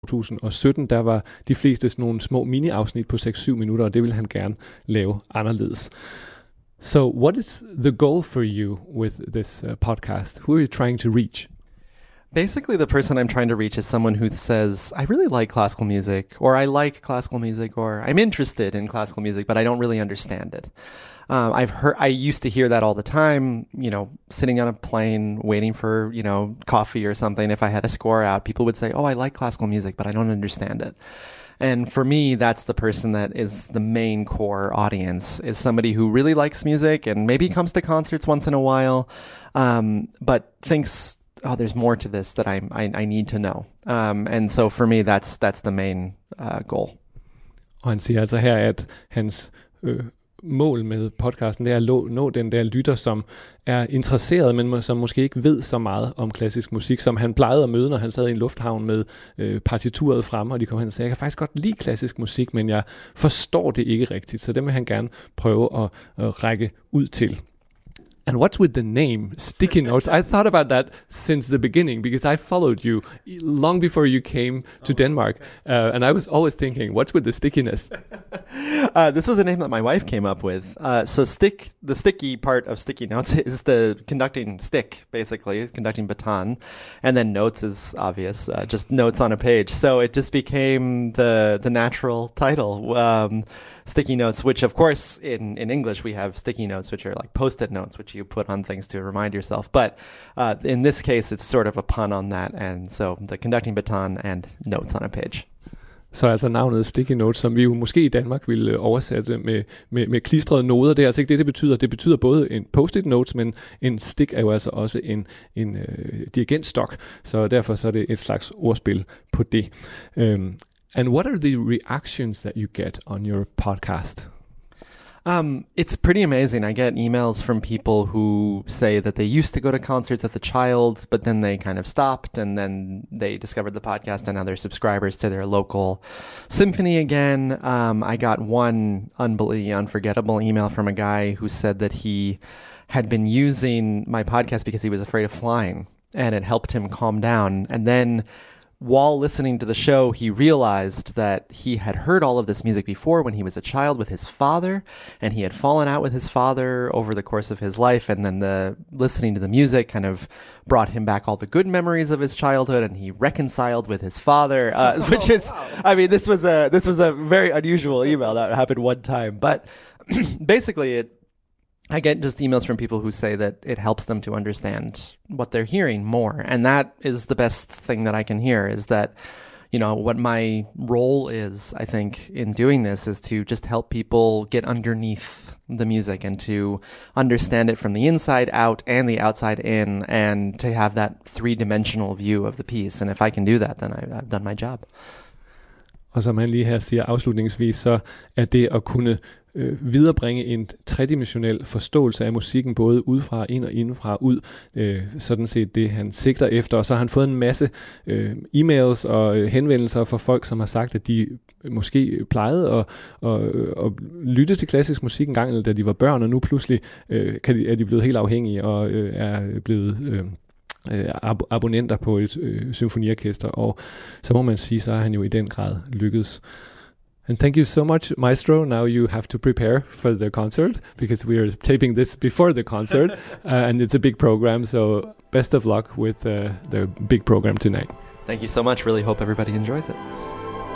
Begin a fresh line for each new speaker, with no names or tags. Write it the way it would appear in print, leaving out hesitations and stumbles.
2017, der var de fleste sådan nogle små mini-afsnit på 6-7 minutter, og det vil han gerne lave anderledes. So what is the goal for you with this podcast? Who are you trying to reach?
Basically, the person I'm trying to reach is someone who says, I really like classical music, or I like classical music, or I'm interested in classical music, but I don't really understand it. I used to hear that all the time, sitting on a plane, waiting for, coffee or something. If I had a score out, people would say, oh, I like classical music, but I don't understand it. And for me, that's the person that is the main core audience, is somebody who really likes music and maybe comes to concerts once in a while, but thinks, oh, there's more to this that I need to know. And so for me, that's the main goal.
Og han siger altså her, at hans mål med podcasten, det er at nå den der lytter, som er interesseret, men som måske ikke ved så meget om klassisk musik, som han plejede at møde, når han sad i en lufthavn med partituret fremme, og de kom hen og sagde, jeg kan faktisk godt lide klassisk musik, men jeg forstår det ikke rigtigt, så det vil han gerne prøve at række ud til. And what's with the name, Sticky Notes? I thought about that since the beginning because I followed you long before you came to Denmark. And I was always thinking, what's with the stickiness?
This was a name that my wife came up with. So the sticky part of Sticky Notes is the conducting stick, basically, conducting baton. And then notes is obvious, just notes on a page. So it just became the natural title. Sticky Notes, which of course in English we have sticky notes, which are like post-it notes, which you put on things to remind yourself. But in this case, it's sort of a pun on that. And so the conducting baton and notes on a page.
Så altså navnet Sticky Notes, som vi jo måske i Danmark ville oversætte med klistrede noder, det er altså ikke det betyder. Det betyder både en post-it notes, men en stick er jo altså også en dirigentstok, så derfor så er det et slags ordspil på det. And what are the reactions that you get on your podcast?
It's pretty amazing. I get emails from people who say that they used to go to concerts as a child, but then they kind of stopped, and then they discovered the podcast, and now they're subscribers to their local symphony again. I got one unforgettable email from a guy who said that he had been using my podcast because he was afraid of flying, and it helped him calm down. And then while listening to the show, he realized that he had heard all of this music before when he was a child with his father, and he had fallen out with his father over the course of his life, and then the listening to the music kind of brought him back all the good memories of his childhood, and he reconciled with his father, which is, wow. I mean, this was a very unusual email that happened one time, but basically I get just emails from people who say that it helps them to understand what they're hearing more. And that is the best thing that I can hear, is that, what my role is, I think, in doing this is to just help people get underneath the music and to understand it from the inside out and the outside in, and to have that three-dimensional view of the piece. And if I can do that, then I've done my job.
Og som han lige her siger afslutningsvis, så er det at kunne viderebringe en tredimensionel forståelse af musikken, både udefra ind og indenfra ud, sådan set det, han sigter efter. Og så har han fået en masse e-mails og henvendelser fra folk, som har sagt, at de måske plejede at lytte til klassisk musik en gang, eller da de var børn, og nu pludselig er de blevet helt afhængige og er blevet abonnenter på et symfoniorkester, og så må man sige, så har han jo i den grad lykkedes. And thank you so much, Maestro. Now you have to prepare for the concert, because we are taping this before the concert, and it's a big program, so best of luck with the big program tonight.
Thank you so much. Really hope everybody enjoys it.